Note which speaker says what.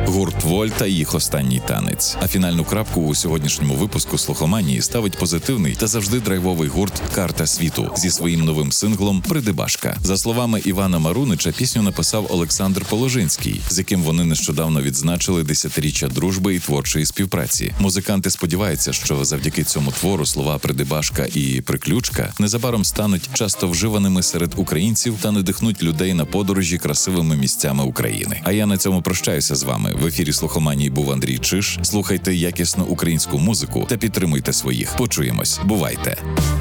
Speaker 1: Гурт «Воль» та їх останній танець. А фінальну крапку у сьогоднішньому випуску «Слухоманії» ставить позитивний та завжди драйвовий гурт «Карта світу» зі своїм новим синглом «Придибашка». За словами Івана Марунича, пісню написав Олександр Положинський, з яким вони нещодавно відзначили 10-річчя дружби і творчої співпраці. Музиканти сподіваються, що завдяки цьому твору слова «придибашка» і «приключка» незабаром стануть часто вживаними серед українців та надихнуть людей на подорожі красивими місцями України. А я на цьому прощаюся з вами. В ефірі «Слухоманії» був Андрій Чиш. Слухайте якісну українську музику та підтримуйте своїх. Почуємось. Бувайте!